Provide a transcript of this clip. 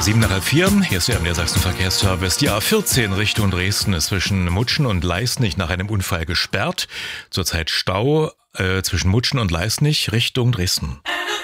7 nach halb 4, hier ist der Sachsen-Verkehrsservice. Die A14 Richtung Dresden ist zwischen Mutschen und Leisnig nach einem Unfall gesperrt. Zurzeit Stau zwischen Mutschen und Leisnig Richtung Dresden.